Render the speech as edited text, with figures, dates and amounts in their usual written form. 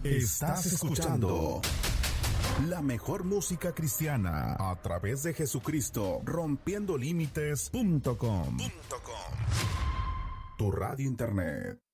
Estás escuchando la mejor música cristiana a través de Jesucristo, rompiendo límites.com. Tu radio internet.